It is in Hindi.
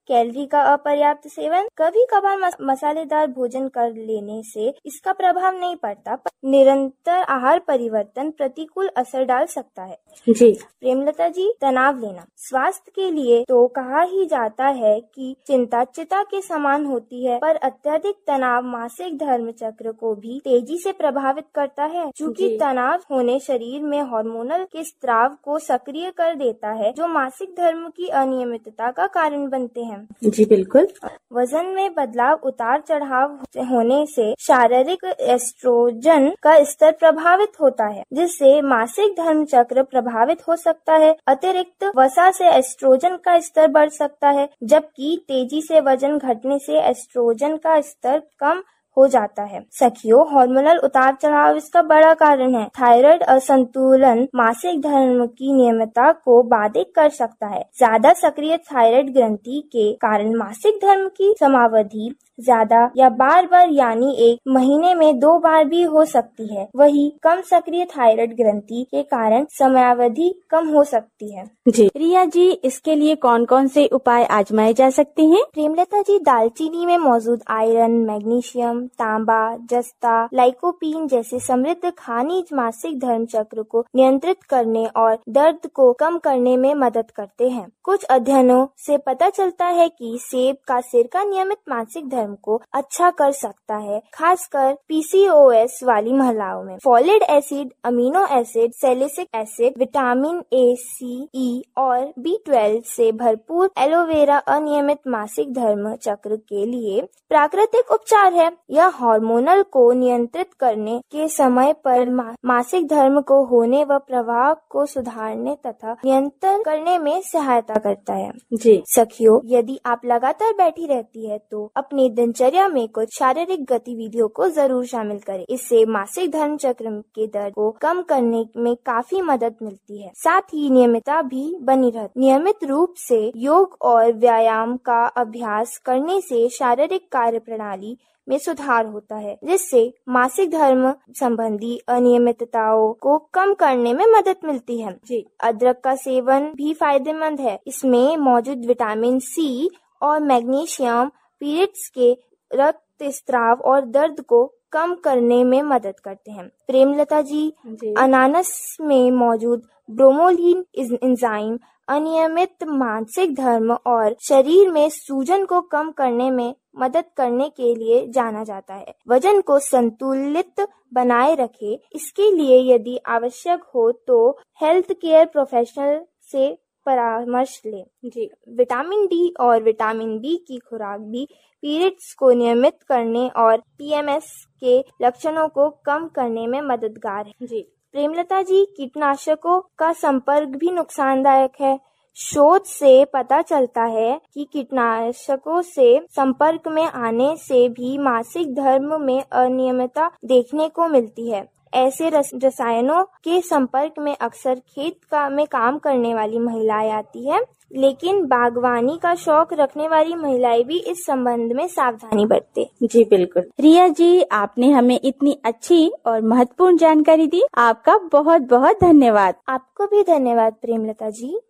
कैलोरी का अपर्याप्त सेवन, कभी कभार मसालेदार भोजन कर लेने से इसका प्रभाव नहीं पड़ता, पर निरंतर आहार परिवर्तन प्रतिकूल असर डाल सकता है। जी प्रेमलता जी, तनाव लेना स्वास्थ्य के लिए तो कहा ही जाता है कि चिंता चिता के समान होती है, पर अत्यधिक तनाव मासिक धर्म चक्र को भी तेजी से प्रभावित करता है। चूँकि तनाव होने शरीर में हार्मोनल के स्राव को सक्रिय कर देता है, जो मासिक धर्म की अनियमितता का कारण बनते हैं। जी बिल्कुल। वजन में बदलाव, उतार चढ़ाव होने से शारीरिक एस्ट्रोजन का स्तर प्रभावित होता है, जिससे मासिक धर्म चक्र प्रभावित हो सकता है। अतिरिक्त वसा से एस्ट्रोजन का स्तर बढ़ सकता है, जबकि तेजी से वजन घटने से एस्ट्रोजन का स्तर कम हो जाता है। सखियों, हार्मोनल उतार चढ़ाव इसका बड़ा कारण है। थायराइड असंतुलन मासिक धर्म की नियमितता को बाधित कर सकता है। ज्यादा सक्रिय थायराइड ग्रंथि के कारण मासिक धर्म की समावधि ज्यादा या बार बार यानी एक महीने में 2 बार भी हो सकती है। वही कम सक्रिय थायराइड ग्रंथि के कारण समयावधि कम हो सकती है। जी रिया जी, इसके लिए कौन कौन से उपाय आजमाए जा सकते हैं? प्रेमलता जी, दालचीनी में मौजूद आयरन, मैग्नीशियम, तांबा, जस्ता, लाइकोपीन जैसे समृद्ध खनिज मासिक धर्म चक्र को नियंत्रित करने और दर्द को कम करने में मदद करते हैं। कुछ अध्ययनों से पता चलता है कि सेब का सिरका नियमित मासिक धर्म को अच्छा कर सकता है, खासकर पीसीओएस वाली महिलाओं में। Folic acid, amino acid, salicylic acid, vitamin A, सी, ई और B12 से भरपूर एलोवेरा अनियमित मासिक धर्म चक्र के लिए प्राकृतिक उपचार है। यह हार्मोनल को नियंत्रित करने के समय पर मासिक धर्म को होने व प्रवाह को सुधारने तथा नियंत्रण करने में सहायता करता है। जी सखियों, यदि आप लगातार बैठी रहती है तो अपनी दिनचर्या में कुछ शारीरिक गतिविधियों को जरूर शामिल करें। इससे मासिक धर्म चक्र के दर्द को कम करने में काफी मदद मिलती है। साथ ही नियमितता भी बनी रहती। नियमित रूप से योग और व्यायाम का अभ्यास करने से शारीरिक कार्य प्रणाली में सुधार होता है, जिससे मासिक धर्म संबंधी अनियमितताओं को कम करने में मदद मिलती है। जी अदरक का सेवन भी फायदेमंद है। इसमें मौजूद विटामिन सी और मैग्नीशियम पीरियड्स के रक्त स्राव और दर्द को कम करने में मदद करते हैं। प्रेमलता जी, अनानास में मौजूद ब्रोमोलिन एंजाइम अनियमित मासिक धर्म और शरीर में सूजन को कम करने में मदद करने के लिए जाना जाता है। वजन को संतुलित बनाए रखे। इसके लिए यदि आवश्यक हो तो हेल्थ केयर प्रोफेशनल से परामर्श लें। जी, विटामिन डी और विटामिन बी की खुराक भी पीरियड्स को नियमित करने और पीएमएस के लक्षणों को कम करने में मददगार है। जी प्रेमलता जी, कीटनाशकों का संपर्क भी नुकसानदायक है। शोध से पता चलता है कि कीटनाशकों से संपर्क में आने से भी मासिक धर्म में अनियमितता देखने को मिलती है। ऐसे रसायनों के संपर्क में अक्सर खेत में काम करने वाली महिलाएं आती है, लेकिन बागवानी का शौक रखने वाली महिलाएं भी इस संबंध में सावधानी बरते। जी बिल्कुल। रिया जी, आपने हमें इतनी अच्छी और महत्वपूर्ण जानकारी दी। आपका बहुत बहुत धन्यवाद। आपको भी धन्यवाद प्रेमलता जी।